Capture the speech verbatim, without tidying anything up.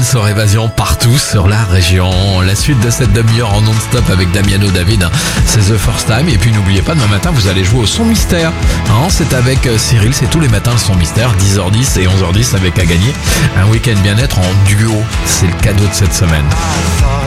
sur Évasion partout sur la région. La suite de cette demi-heure en non-stop avec Damiano David, c'est The First Time. Et puis n'oubliez pas, demain matin, vous allez jouer au son mystère. Hein, c'est avec Cyril, c'est tous les matins le son mystère, dix heures dix et onze heures dix avec à gagner un week-end bien-être en duo. C'est le cadeau de cette semaine.